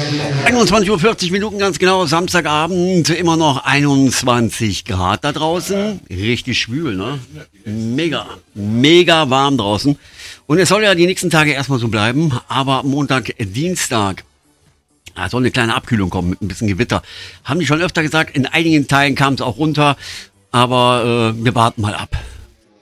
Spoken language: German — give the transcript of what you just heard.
21:40 ganz genau, Samstagabend, immer noch 21 Grad da draußen. Richtig schwül, ne? Mega warm draußen. Und es soll ja die nächsten Tage erstmal so bleiben, aber Montag, Dienstag, da soll eine kleine Abkühlung kommen mit ein bisschen Gewitter. Haben die schon öfter gesagt, in einigen Teilen kam es auch runter, aber wir warten mal ab.